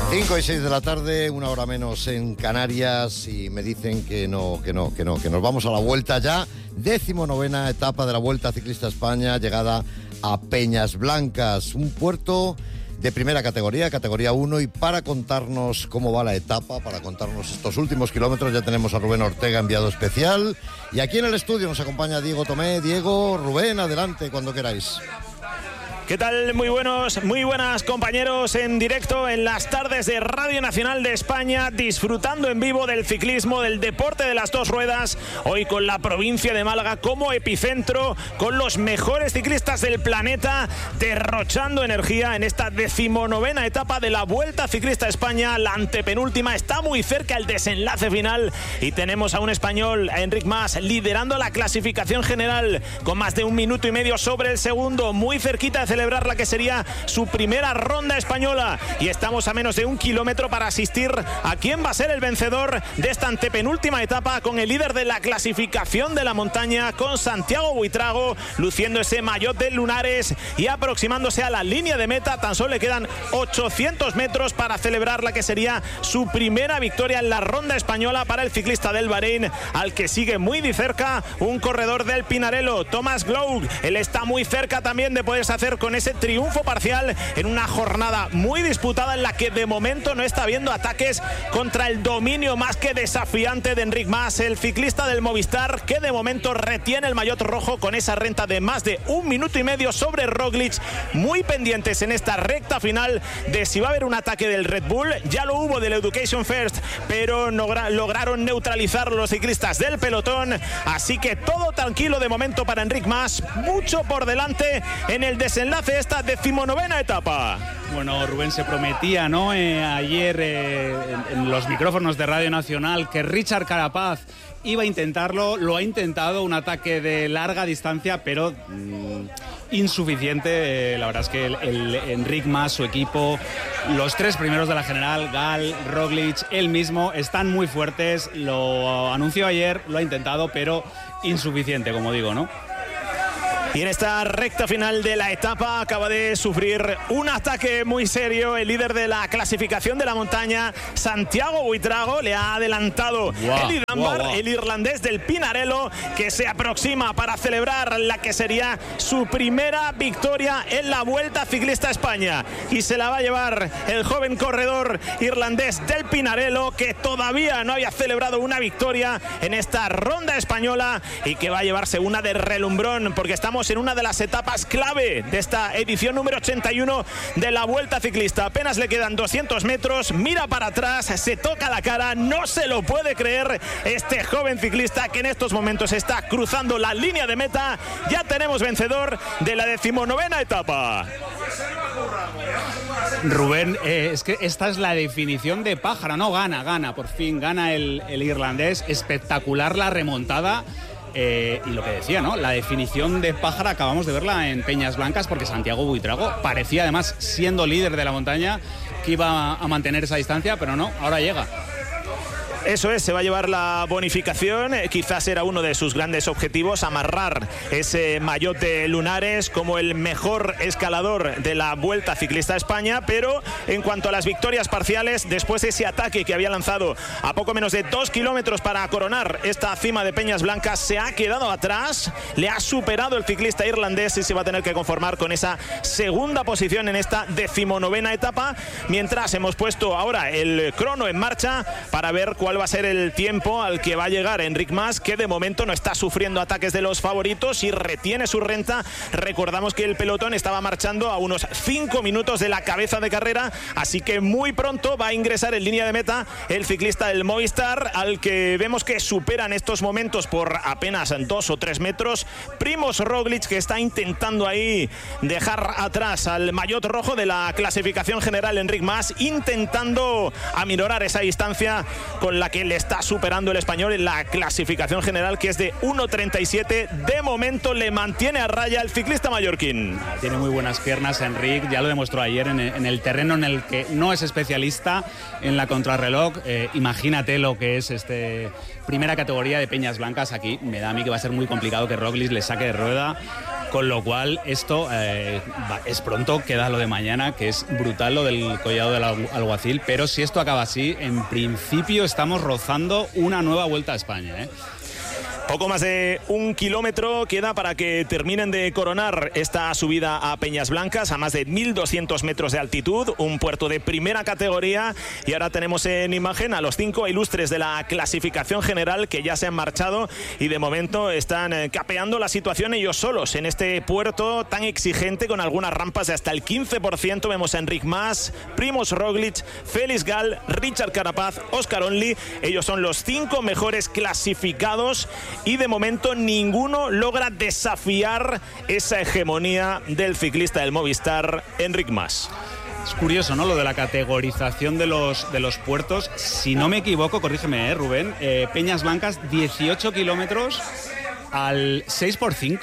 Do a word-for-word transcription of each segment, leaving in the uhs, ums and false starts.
cinco y seis de la tarde, una hora menos en Canarias, y me dicen que no, que no, que no, que nos vamos a la vuelta ya. Decimonovena etapa de la Vuelta Ciclista España, llegada a Peñas Blancas, un puerto de primera categoría, categoría uno, y para contarnos cómo va la etapa, para contarnos estos últimos kilómetros, ya tenemos a Rubén Ortega, enviado especial, y aquí en el estudio nos acompaña Diego Tomé. Diego, Rubén, adelante cuando queráis. ¿Qué tal? Muy buenos, muy buenas compañeros, en directo en las tardes de Radio Nacional de España, disfrutando en vivo del ciclismo, del deporte de las dos ruedas, hoy con la provincia de Málaga como epicentro, con los mejores ciclistas del planeta, derrochando energía en esta decimonovena etapa de la Vuelta Ciclista España. La antepenúltima, está muy cerca el desenlace final, y tenemos a un español, a Enric Mas, liderando la clasificación general con más de un minuto y medio sobre el segundo, muy cerquita de celebrar la que sería su primera ronda española, y estamos a menos de un kilómetro para asistir a quién va a ser el vencedor de esta antepenúltima etapa, con el líder de la clasificación de la montaña, con Santiago Buitrago luciendo ese maillot de lunares y aproximándose a la línea de meta. Tan solo le quedan ochocientos metros para celebrar la que sería su primera victoria en la ronda española para el ciclista del Bahrein, al que sigue muy de cerca un corredor del Pinarello, Thomas Gloag. Él está muy cerca también de poderse hacer con ese triunfo parcial en una jornada muy disputada, en la que de momento no está habiendo ataques contra el dominio más que desafiante de Enric Mas, el ciclista del Movistar, que de momento retiene el maillot rojo con esa renta de más de un minuto y medio sobre Roglic. Muy pendientes en esta recta final de si va a haber un ataque del Red Bull. Ya lo hubo del Education First, pero no, lograron neutralizar los ciclistas del pelotón, así que todo tranquilo de momento para Enric Mas, mucho por delante en el desenlace de esta decimonovena etapa. Bueno, Rubén, se prometía, ¿no? Eh, ayer eh, en, en los micrófonos de Radio Nacional que Richard Carapaz iba a intentarlo, lo ha intentado, un ataque de larga distancia, pero mmm, insuficiente. Eh, la verdad es que el, el Enric Mas, su equipo, los tres primeros de la general, Gal, Roglic, él mismo, están muy fuertes. Lo anunció ayer, lo ha intentado, pero insuficiente, como digo, ¿no? Y en esta recta final de la etapa acaba de sufrir un ataque muy serio el líder de la clasificación de la montaña, Santiago Buitrago. Le ha adelantado wow, Eli Dunbar, wow, wow. el irlandés del Pinarello, que se aproxima para celebrar la que sería su primera victoria en la Vuelta Ciclista España, y se la va a llevar el joven corredor irlandés del Pinarello, que todavía no había celebrado una victoria en esta ronda española, y que va a llevarse una de relumbrón, porque estamos en una de las etapas clave de esta edición número ochenta y uno de la Vuelta Ciclista. Apenas le quedan doscientos metros, mira para atrás, se toca la cara, no se lo puede creer este joven ciclista, que en estos momentos está cruzando la línea de meta. Ya tenemos vencedor de la decimonovena etapa. Rubén, eh, es que esta es la definición de pájaro, no gana, gana, por fin gana el, el irlandés. Espectacular la remontada. Eh, y lo que decía, ¿no? La definición de pájara acabamos de verla en Peñas Blancas, porque Santiago Buitrago parecía, además, siendo líder de la montaña, que iba a mantener esa distancia, pero no, ahora llega. Eso es, se va a llevar la bonificación. Quizás era uno de sus grandes objetivos, amarrar ese maillot de lunares como el mejor escalador de la Vuelta Ciclista España. Pero en cuanto a las victorias parciales, después de ese ataque que había lanzado a poco menos de dos kilómetros para coronar esta cima de Peñas Blancas, se ha quedado atrás, le ha superado el ciclista irlandés, y se va a tener que conformar con esa segunda posición en esta decimonovena etapa. Mientras hemos puesto ahora el crono en marcha para ver cuál va a ser el tiempo al que va a llegar Enric Mas, que de momento no está sufriendo ataques de los favoritos y retiene su renta. Recordamos que el pelotón estaba marchando a unos cinco minutos de la cabeza de carrera, así que muy pronto va a ingresar en línea de meta el ciclista del Movistar, al que vemos que supera en estos momentos por apenas dos o tres metros Primož Roglic, que está intentando ahí dejar atrás al maillot rojo de la clasificación general. Enric Mas intentando aminorar esa distancia con la que le está superando el español en la clasificación general, que es de uno treinta y siete. De momento le mantiene a raya el ciclista mallorquín. Tiene muy buenas piernas Enric, ya lo demostró ayer en el, en el terreno en el que no es especialista, en la contrarreloj. Eh, imagínate lo que es este primera categoría de Peñas Blancas. Aquí me da a mí que va a ser muy complicado que Roglic le saque de rueda. con lo cual esto eh, va, es pronto, queda lo de mañana, que es brutal lo del Collado del Alguacil, pero si esto acaba así, en principio estamos rozando una nueva Vuelta a España, ¿eh? Poco más de un kilómetro queda para que terminen de coronar esta subida a Peñas Blancas, a más de mil doscientos metros de altitud, un puerto de primera categoría, y ahora tenemos en imagen a los cinco ilustres de la clasificación general que ya se han marchado y de momento están capeando la situación ellos solos en este puerto tan exigente, con algunas rampas de hasta el quince por ciento. Vemos a Enric Mas, Primož Roglič, Félix Gall, Richard Carapaz, Óscar Onley. Ellos son los cinco mejores clasificados y de momento ninguno logra desafiar esa hegemonía del ciclista del Movistar, Enric Mas. Es curioso, ¿no?, lo de la categorización de los, de los puertos. Si no me equivoco, corrígeme, ¿eh, Rubén? Eh, Peñas Blancas, dieciocho kilómetros al seis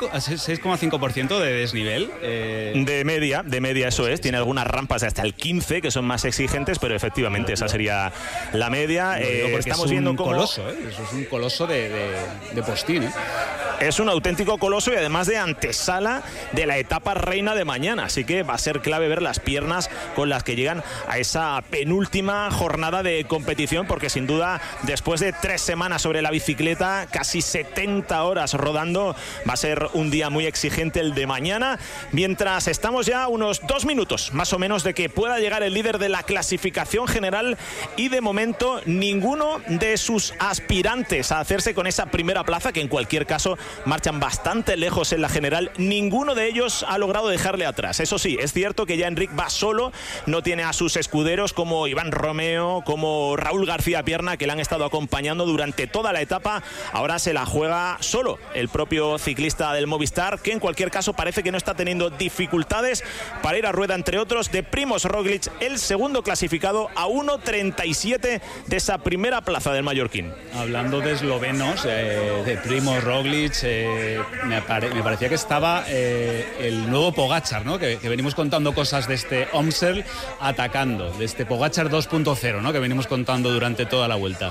coma cinco por ciento de desnivel. Eh... De media, de media eso es. Tiene algunas rampas hasta el quince que son más exigentes, pero efectivamente esa sería la media. Eh, estamos es viendo un cómo... coloso, ¿eh? Eso es un coloso de, de, de postín, ¿eh? Es un auténtico coloso y además de antesala de la etapa reina de mañana, así que va a ser clave ver las piernas con las que llegan a esa penúltima jornada de competición, porque sin duda después de tres semanas sobre la bicicleta, casi setenta horas rodando, va a ser un día muy exigente el de mañana, mientras estamos ya a unos dos minutos más o menos de que pueda llegar el líder de la clasificación general, y de momento ninguno de sus aspirantes a hacerse con esa primera plaza, que en cualquier caso marchan bastante lejos en la general, ninguno de ellos ha logrado dejarle atrás. Eso sí, es cierto que ya Enric va solo, no tiene a sus escuderos como Iván Romeo, como Raúl García Pierna, que le han estado acompañando durante toda la etapa. Ahora se la juega solo el propio ciclista del Movistar, que en cualquier caso parece que no está teniendo dificultades para ir a rueda, entre otros, de Primož Roglič, el segundo clasificado, a uno treinta y siete de esa primera plaza del mallorquín. Hablando de eslovenos, eh, de Primož Roglič, Eh, me, pare, me parecía que estaba eh, el nuevo Pogačar, ¿no? Que, que venimos contando cosas de este Omsel atacando, de este Pogačar dos punto cero, ¿no?, que venimos contando durante toda la vuelta.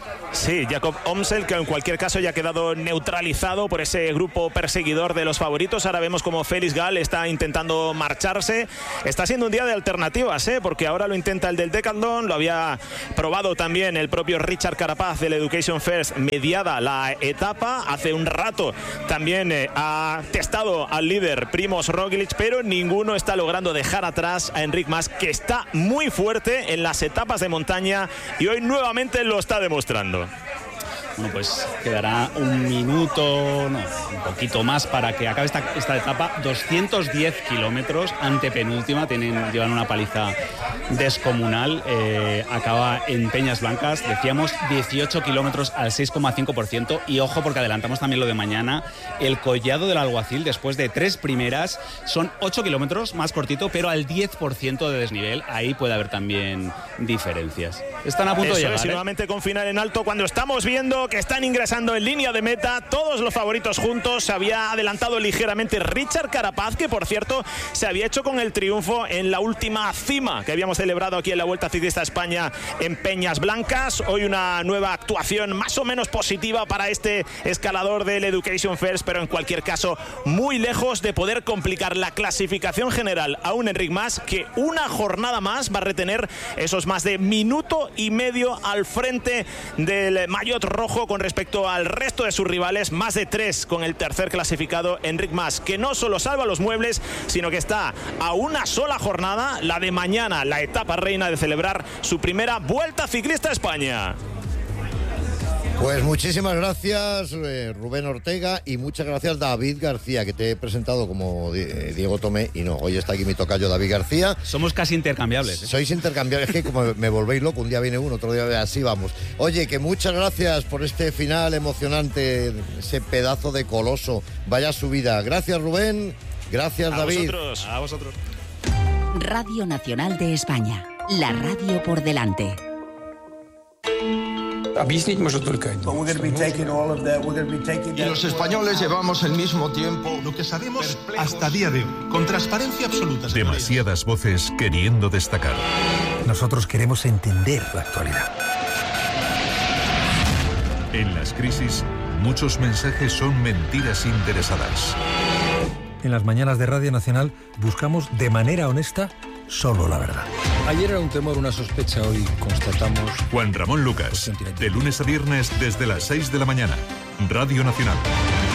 Sí, Jakob Omsel, que en cualquier caso ya ha quedado neutralizado por ese grupo perseguidor de los favoritos. Ahora vemos como Félix Gall está intentando marcharse. Está siendo un día de alternativas, ¿eh? Porque ahora lo intenta el del Decathlon, lo había probado también el propio Richard Carapaz del Education First mediada la etapa. Hace un rato también eh, ha testado al líder Primož Roglič, pero ninguno está logrando dejar atrás a Enric Mas, que está muy fuerte en las etapas de montaña y hoy nuevamente lo está demostrando. Bueno, pues quedará un minuto, no, un poquito más para que acabe esta, esta etapa. doscientos diez kilómetros, antepenúltima, tienen, llevan una paliza descomunal. Eh, acaba en Peñas Blancas, decíamos dieciocho kilómetros al seis coma cinco por ciento. Y ojo, porque adelantamos también lo de mañana, el Collado del Alguacil, después de tres primeras, son ocho kilómetros, más cortito, pero al diez por ciento de desnivel. Ahí puede haber también diferencias. Están a punto Eso de llegar, es, y ¿eh? nuevamente con final en alto, cuando estamos viendo que están ingresando en línea de meta todos los favoritos juntos. Se había adelantado ligeramente Richard Carapaz, que por cierto se había hecho con el triunfo en la última cima que habíamos celebrado aquí en la Vuelta Ciclista a España en Peñas Blancas. Hoy una nueva actuación más o menos positiva para este escalador del Education First, pero en cualquier caso muy lejos de poder complicar la clasificación general a un Enric Mas, que una jornada más va a retener esos más de minuto y medio al frente del maillot rojo con respecto al resto de sus rivales, más de tres con el tercer clasificado Enric Mas, que no solo salva los muebles, sino que está a una sola jornada, la de mañana, la etapa reina, de celebrar su primera Vuelta Ciclista a España. Pues muchísimas gracias, eh, Rubén Ortega, y muchas gracias, David García, que te he presentado como eh, Diego Tomé, y no, hoy está aquí mi tocayo David García. Somos casi intercambiables. ¿eh? Sois intercambiables, es que como me volvéis loco, un día viene uno, otro día así vamos. Oye, que muchas gracias por este final emocionante, ese pedazo de coloso, vaya subida. Gracias, Rubén, gracias, a David. Vosotros. A vosotros. Radio Nacional de España, la radio por delante. Объяснить может только один. Y los españoles llevamos el mismo tiempo. Lo que sabemos hasta día de hoy, con transparencia absoluta. Demasiadas voces queriendo destacar. Nosotros queremos entender la actualidad. En las crisis, muchos mensajes son mentiras interesadas. en las mañanas de Radio Nacional buscamos de manera honesta solo la verdad. Ayer era un temor, una sospecha, hoy constatamos... Juan Ramón Lucas, de lunes a viernes desde las seis de la mañana. Radio Nacional.